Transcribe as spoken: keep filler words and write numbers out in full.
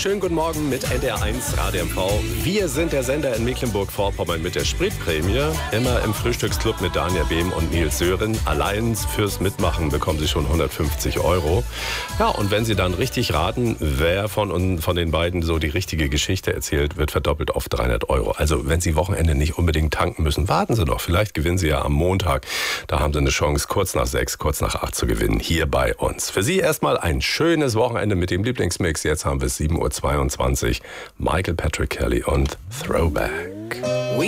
schönen guten Morgen mit N D R eins Radio M V. Wir sind der Sender in Mecklenburg-Vorpommern mit der Spritprämie. Immer im Frühstücksclub mit Daniel Behm und Nils Sören. Allein fürs Mitmachen bekommen Sie schon hundertfünfzig Euro. Ja, und wenn Sie dann richtig raten, wer von, von den beiden so die richtige Geschichte erzählt, wird verdoppelt auf dreihundert Euro. Also wenn Sie Wochenende nicht unbedingt tanken müssen, warten Sie doch. Vielleicht gewinnen Sie ja am Montag. Da haben Sie eine Chance, kurz nach sechs, kurz nach acht zu gewinnen, hier bei uns. Für Sie erstmal ein schönes Wochenende mit dem Lieblingsmix. Jetzt haben wir sieben Uhr zweiundzwanzig. Michael Patrick Kelly und Throwback.